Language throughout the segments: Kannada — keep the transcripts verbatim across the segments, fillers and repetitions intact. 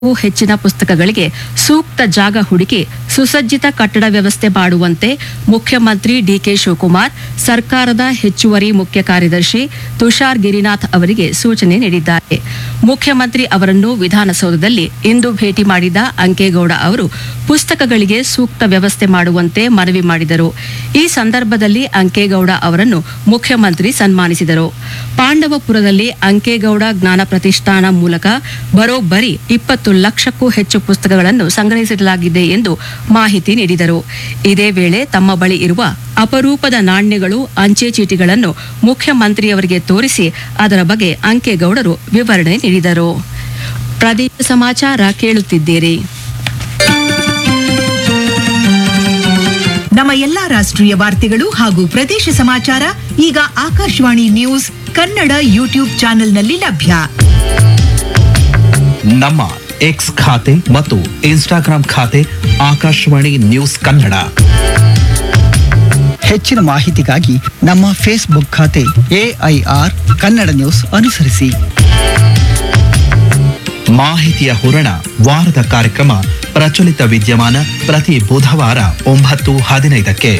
ಹೆಚ್ಚಿನ ಪುಸ್ತಕಗಳಿಗೆ ಸೂಕ್ತ ಜಾಗ ಹುಡುಕಿ ಸುಸಜ್ಜಿತ ಕಟ್ಟಡ ವ್ಯವಸ್ಥೆ ಮಾಡುವಂತೆ ಮುಖ್ಯಮಂತ್ರಿ ಡಿಕೆ ಶಿವಕುಮಾರ್ ಸರ್ಕಾರದ ಹೆಚ್ಚುವರಿ ಮುಖ್ಯ ಕಾರ್ಯದರ್ಶಿ ತುಷಾರ್ ಗಿರಿನಾಥ್ ಅವರಿಗೆ ಸೂಚನೆ ನೀಡಿದ್ದಾರೆ. ಮುಖ್ಯಮಂತ್ರಿ ಅವರನ್ನು ವಿಧಾನಸೌಧದಲ್ಲಿ ಇಂದು ಭೇಟಿ ಮಾಡಿದ ಅಂಕೇಗೌಡ ಅವರು ಪುಸ್ತಕಗಳಿಗೆ ಸೂಕ್ತ ವ್ಯವಸ್ಥೆ ಮಾಡುವಂತೆ ಮನವಿ ಮಾಡಿದರು. ಈ ಸಂದರ್ಭದಲ್ಲಿ ಅಂಕೇಗೌಡ ಅವರನ್ನು ಮುಖ್ಯಮಂತ್ರಿ ಸನ್ಮಾನಿಸಿದರು. ಪಾಂಡವಪುರದಲ್ಲಿ ಅಂಕೇಗೌಡ ಜ್ಞಾನ ಪ್ರತಿಷ್ಠಾನ ಮೂಲಕ ಬರೋಬ್ಬರಿ ಇಪ್ಪತ್ತು ಲಕ್ಷಕ್ಕೂ ಹೆಚ್ಚು ಪುಸ್ತಕಗಳನ್ನು ಸಂಗ್ರಹಿಸಲಾಗಿದೆ ಎಂದು ಮಾಹಿತಿ ನೀಡಿದರು. ಇದೇ ವೇಳೆ ತಮ್ಮ ಬಳಿ ಇರುವ ಅಪರೂಪದ ನಾಣ್ಯಗಳು, ಅಂಚೆ ಚೀಟಿಗಳನ್ನು ಮುಖ್ಯಮಂತ್ರಿಯವರಿಗೆ ತೋರಿಸಿ ಅದರ ಬಗ್ಗೆ ಅಂಕೇಗೌಡರು ವಿವರಣೆ ನೀಡಿದರು. ಪ್ರದೇಶ ಸಮಾಚಾರ ಕೇಳುತ್ತಿದ್ದೀರಿ. ನಮ್ಮ ಎಲ್ಲಾ ರಾಷ್ಟ್ರೀಯ ವಾರ್ತೆಗಳು ಹಾಗೂ ಪ್ರದೇಶ ಸಮಾಚಾರ ಈಗ ಆಕಾಶವಾಣಿ ನ್ಯೂಸ್ ಕನ್ನಡ ಯೂಟ್ಯೂಬ್ ಚಾನೆಲ್ನಲ್ಲಿ ಲಭ್ಯ. ನಮ್ಮ ಎಕ್ಸ್ ಖಾತೆ ಮತ್ತು ಇನ್ಸ್ಟಾಗ್ರಾಂ ಖಾತೆ ಆಕಾಶವಾಣಿ ನ್ಯೂಸ್ ಕನ್ನಡ. ಹೆಚ್ಚಿನ ಮಾಹಿತಿಗಾಗಿ ನಮ್ಮ ಫೇಸ್ಬುಕ್ ಖಾತೆ ಎಐಆರ್ ಕನ್ನಡ ನ್ಯೂಸ್ ಅನುಸರಿಸಿ. ಮಾಹಿತಿಯ ಹೂರಣ ವಾರದ ಕಾರ್ಯಕ್ರಮ ಪ್ರಚಲಿತ ವಿದ್ಯಮಾನ ಪ್ರತಿ ಬುಧವಾರ ಒಂಬತ್ತು ಹದಿನೈದಕ್ಕೆ.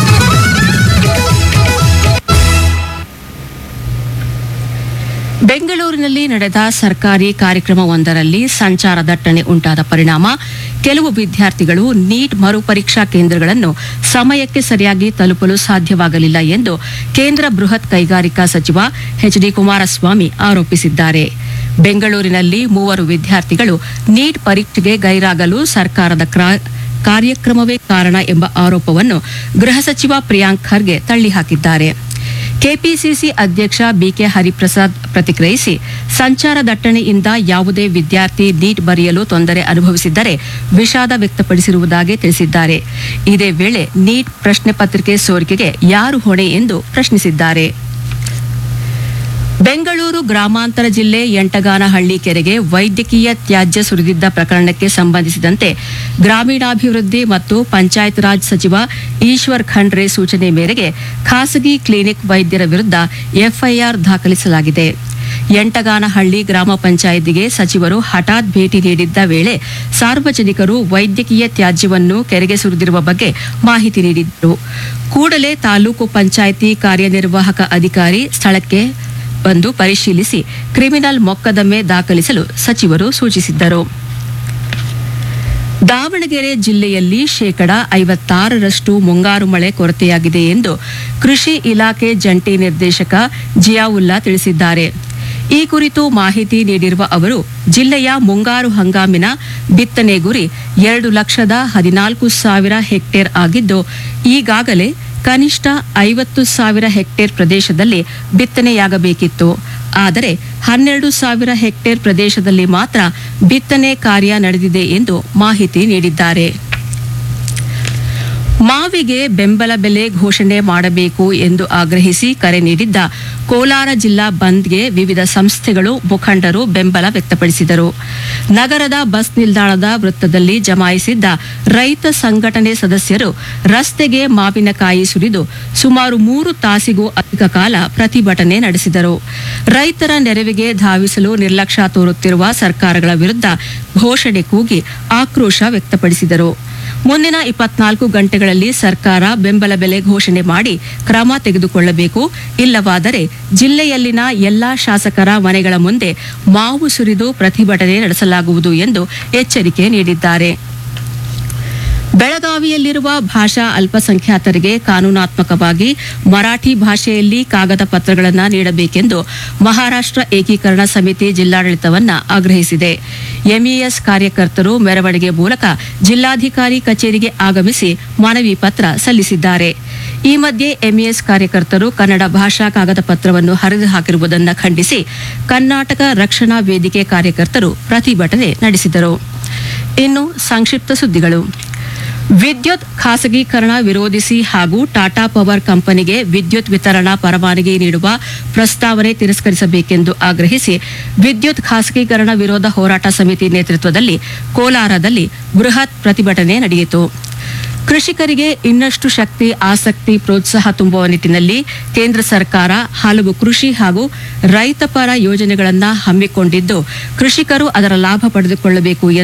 ಬೆಂಗಳೂರಿನಲ್ಲಿ ನಡೆದ ಸರ್ಕಾರಿ ಕಾರ್ಯಕ್ರಮವೊಂದರಲ್ಲಿ ಸಂಚಾರ ದಟ್ಟಣೆ ಉಂಟಾದ ಪರಿಣಾಮ ಕೆಲವು ವಿದ್ಯಾರ್ಥಿಗಳು ನೀಟ್ ಮರುಪರೀಕ್ಷಾ ಕೇಂದ್ರಗಳನ್ನು ಸಮಯಕ್ಕೆ ಸರಿಯಾಗಿ ತಲುಪಲು ಸಾಧ್ಯವಾಗಲಿಲ್ಲ ಎಂದು ಕೇಂದ್ರ ಬೃಹತ್ ಕೈಗಾರಿಕಾ ಸಚಿವ ಎಚ್ ಡಿ ಕುಮಾರಸ್ವಾಮಿ ಆರೋಪಿಸಿದ್ದಾರೆ. ಬೆಂಗಳೂರಿನಲ್ಲಿ ಮೂವರು ವಿದ್ಯಾರ್ಥಿಗಳು ನೀಟ್ ಪರೀಕ್ಷೆಗೆ ಗೈರಾಗಲು ಸರ್ಕಾರದ ಕಾರ್ಯಕ್ರಮವೇ ಕಾರಣ ಎಂಬ ಆರೋಪವನ್ನು ಗೃಹ ಸಚಿವ ಪ್ರಿಯಾಂಕ್ ಖರ್ಗೆ ತಳ್ಳಿಹಾಕಿದ್ದಾರೆ. ಕೆಪಿಸಿಸಿ ಅಧ್ಯಕ್ಷ ಬಿಕೆ ಹರಿಪ್ರಸಾದ್ ಪ್ರತಿಕ್ರಿಯಿಸಿ, ಸಂಚಾರ ದಟ್ಟಣೆಯಿಂದ ಯಾವುದೇ ವಿದ್ಯಾರ್ಥಿ ನೀಟ್ ಬರೆಯಲು ತೊಂದರೆ ಅನುಭವಿಸಿದ್ದರೆ ವಿಷಾದ ವ್ಯಕ್ತಪಡಿಸಿರುವುದಾಗಿ ತಿಳಿಸಿದ್ದಾರೆ. ಇದೇ ವೇಳೆ ನೀಟ್ ಪ್ರಶ್ನೆ ಪತ್ರಿಕೆ ಸೋರಿಕೆಗೆ ಯಾರು ಹೊಣೆ ಎಂದು ಪ್ರಶ್ನಿಸಿದ್ದಾರೆ. ಬೆಂಗಳೂರು ಗ್ರಾಮಾಂತರ ಜಿಲ್ಲೆ ಯಂಟಗಾನಹಳ್ಳಿ ಕೆರೆಗೆ ವೈದ್ಯಕೀಯ ತ್ಯಾಜ್ಯ ಸುರಿದಿದ್ದ ಪ್ರಕರಣಕ್ಕೆ ಸಂಬಂಧಿಸಿದಂತೆ ಗ್ರಾಮೀಣಾಭಿವೃದ್ಧಿ ಮತ್ತು ಪಂಚಾಯತ್ ರಾಜ್ ಸಚಿವ ಈಶ್ವರ್ ಖಂಡ್ರೆ ಸೂಚನೆ ಮೇರೆಗೆ ಖಾಸಗಿ ಕ್ಲಿನಿಕ್ ವೈದ್ಯರ ವಿರುದ್ಧ ಎಫ್ಐಆರ್ ದಾಖಲಿಸಲಾಗಿದೆ. ಯಂಟಗಾನಹಳ್ಳಿ ಗ್ರಾಮ ಪಂಚಾಯಿತಿಗೆ ಸಚಿವರು ಹಠಾತ್ ಭೇಟಿ ನೀಡಿದ್ದ ವೇಳೆ ಸಾರ್ವಜನಿಕರು ವೈದ್ಯಕೀಯ ತ್ಯಾಜ್ಯವನ್ನು ಕೆರೆಗೆ ಸುರಿದಿರುವ ಬಗ್ಗೆ ಮಾಹಿತಿ ನೀಡಿದ್ದರು. ಕೂಡಲೇ ತಾಲೂಕು ಪಂಚಾಯಿತಿ ಕಾರ್ಯನಿರ್ವಾಹಕ ಅಧಿಕಾರಿ ಸ್ಥಳಕ್ಕೆ ಬಂದು ಪರಿಶೀಲಿಸಿ ಕ್ರಿಮಿನಲ್ ಮೊಕದ್ದಮೆ ದಾಖಲಿಸಲು ಸಚಿವರು ಸೂಚಿಸಿದ್ದರು. ದಾವಣಗೆರೆ ಜಿಲ್ಲೆಯಲ್ಲಿ ಶೇಕಡಾ ಐವತ್ತಾರರಷ್ಟು ಮುಂಗಾರು ಮಳೆ ಕೊರತೆಯಾಗಿದೆ ಎಂದು ಕೃಷಿ ಇಲಾಖೆ ಜಂಟಿ ನಿರ್ದೇಶಕ ಜಿಯಾವುಲ್ಲಾ ತಿಳಿಸಿದ್ದಾರೆ. ಈ ಕುರಿತು ಮಾಹಿತಿ ನೀಡಿರುವ ಅವರು, ಜಿಲ್ಲೆಯ ಮುಂಗಾರು ಹಂಗಾಮಿನ ಬಿತ್ತನೆ ಗುರಿ ಎರಡು ಲಕ್ಷದ ಹದಿನಾಲ್ಕು ಸಾವಿರ ಹೆಕ್ಟೇರ್ ಆಗಿದ್ದು, ಈಗಾಗಲೇ ಕನಿಷ್ಠ ಐವತ್ತು ಸಾವಿರ ಹೆಕ್ಟೇರ್ ಪ್ರದೇಶದಲ್ಲಿ ಬಿತ್ತನೆಯಾಗಬೇಕಿತ್ತು. ಆದರೆ ಹನ್ನೆರಡು ಸಾವಿರ ಹೆಕ್ಟೇರ್ ಪ್ರದೇಶದಲ್ಲಿ ಮಾತ್ರ ಬಿತ್ತನೆ ಕಾರ್ಯ ನಡೆದಿದೆ ಎಂದು ಮಾಹಿತಿ ನೀಡಿದ್ದಾರೆ. ಮಾವಿಗೆ ಬೆಂಬಲ ಬೆಲೆ ಘೋಷಣೆ ಮಾಡಬೇಕು ಎಂದು ಆಗ್ರಹಿಸಿ ಕರೆ ನೀಡಿದ್ದ ಕೋಲಾರ ಜಿಲ್ಲಾ ಬಂದ್ಗೆ ವಿವಿಧ ಸಂಸ್ಥೆಗಳು ಮುಖಂಡರು ಬೆಂಬಲ ವ್ಯಕ್ತಪಡಿಸಿದರು. ನಗರದ ಬಸ್ ನಿಲ್ದಾಣದ ವೃತ್ತದಲ್ಲಿ ಜಮಾಯಿಸಿದ್ದ ರೈತ ಸಂಘಟನೆ ಸದಸ್ಯರು ರಸ್ತೆಗೆ ಮಾವಿನಕಾಯಿ ಸುರಿದು ಸುಮಾರು ಮೂರು ತಾಸಿಗೂ ಅಧಿಕ ಕಾಲ ಪ್ರತಿಭಟನೆ ನಡೆಸಿದರು. ರೈತರ ನೆರವಿಗೆ ಧಾವಿಸಲು ನಿರ್ಲಕ್ಷ್ಯ ತೋರುತ್ತಿರುವ ಸರ್ಕಾರಗಳ ವಿರುದ್ಧ ಘೋಷಣೆ ಕೂಗಿ ಆಕ್ರೋಶ ವ್ಯಕ್ತಪಡಿಸಿದರು. ಮುಂದಿನ ಇಪ್ಪತ್ನಾಲ್ಕು ಗಂಟೆಗಳಲ್ಲಿ ಸರ್ಕಾರ ಬೆಂಬಲ ಬೆಲೆ ಘೋಷಣೆ ಮಾಡಿ ಕ್ರಮ ತೆಗೆದುಕೊಳ್ಳಬೇಕು, ಇಲ್ಲವಾದರೆ ಜಿಲ್ಲೆಯಲ್ಲಿನ ಎಲ್ಲಾ ಶಾಸಕರ ಮನೆಗಳ ಮುಂದೆ ಮಾವು ಸುರಿದು ಪ್ರತಿಭಟನೆ ನಡೆಸಲಾಗುವುದು ಎಂದು ಎಚ್ಚರಿಕೆ ನೀಡಿದ್ದಾರೆ. ಬೆಳಗಾವಿಯಲ್ಲಿರುವ ಭಾಷಾ ಅಲ್ಪಸಂಖ್ಯಾತರಿಗೆ ಕಾನೂನಾತ್ಮಕವಾಗಿ ಮರಾಠಿ ಭಾಷೆಯಲ್ಲಿ ಕಾಗದ ಪತ್ರಗಳನ್ನು ನೀಡಬೇಕೆಂದು ಮಹಾರಾಷ್ಟ್ರ ಏಕೀಕರಣ ಸಮಿತಿ ಜಿಲ್ಲಾಡಳಿತವನ್ನು ಆಗ್ರಹಿಸಿದೆ. ಎಂಇಎಸ್ ಕಾರ್ಯಕರ್ತರು ಮೆರವಣಿಗೆ ಮೂಲಕ ಜಿಲ್ಲಾಧಿಕಾರಿ ಕಚೇರಿಗೆ ಆಗಮಿಸಿ ಮನವಿ ಪತ್ರ ಸಲ್ಲಿಸಿದ್ದಾರೆ. ಈ ಮಧ್ಯೆ ಎಂಇಎಸ್ ಕಾರ್ಯಕರ್ತರು ಕನ್ನಡ ಭಾಷಾ ಕಾಗದ ಪತ್ರವನ್ನು ಹರಿದು ಹಾಕಿರುವುದನ್ನು ಖಂಡಿಸಿ ಕರ್ನಾಟಕ ರಕ್ಷಣಾ ವೇದಿಕೆ ಕಾರ್ಯಕರ್ತರು ಪ್ರತಿಭಟನೆ ನಡೆಸಿದರು. ಇನ್ನು ಸಂಕ್ಷಿಪ್ತ ಸುದ್ದಿಗಳು. ವಿದ್ಯುತ್ ಖಾಸಗೀಕರಣ ವಿರೋಧಿಸಿ ಹಾಗೂ ಟಾಟಾ ಪವರ್ ಕಂಪನಿಗೆ ವಿದ್ಯುತ್ ವಿತರಣಾ ಪರವಾನಗಿ ನೀಡುವ ಪ್ರಸ್ತಾವನೆ ತಿರಸ್ಕರಿಸಬೇಕೆಂದು ಆಗ್ರಹಿಸಿ ವಿದ್ಯುತ್ ಖಾಸಗೀಕರಣ ವಿರೋಧ ಹೋರಾಟ ಸಮಿತಿ ನೇತೃತ್ವದಲ್ಲಿ ಕೋಲಾರದಲ್ಲಿ ಬೃಹತ್ ಪ್ರತಿಭಟನೆ ನಡೆಯಿತು. ಕೃಷಿಕರಿಗೆ ಇನ್ನಷ್ಟು ಶಕ್ತಿ ಆಸಕ್ತಿ ಪ್ರೋತ್ಸಾಹ ತುಂಬುವ ನಿಟ್ಟಿನಲ್ಲಿ ಕೇಂದ್ರ ಸರ್ಕಾರ ಹಲವು ಕೃಷಿ ಹಾಗೂ ರೈತಪರ ಯೋಜನೆಗಳನ್ನು ಹಮ್ಮಿಕೊಂಡಿದ್ದು ಕೃಷಿಕರು ಅದರ ಲಾಭ ಪಡೆದುಕೊಳ್ಳಬೇಕು